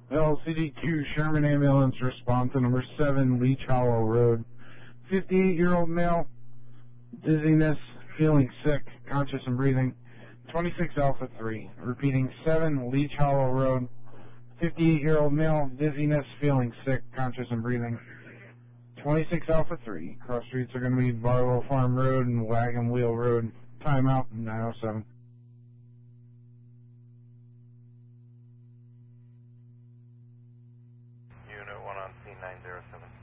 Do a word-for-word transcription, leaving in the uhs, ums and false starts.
L C D Q Sherman Ambulance response to number seven Leech Hollow Road. fifty-eight-year-old male, dizziness, feeling sick, conscious and breathing. twenty-six Alpha three. Repeating, seven Leech Hollow Road. fifty-eight-year-old male, dizziness, feeling sick, conscious and breathing. twenty-six Alpha three. Cross streets are going to be Barlow Farm Road and Wagon Wheel Road. Timeout, nine oh seven. Unit one on C nine zero seven.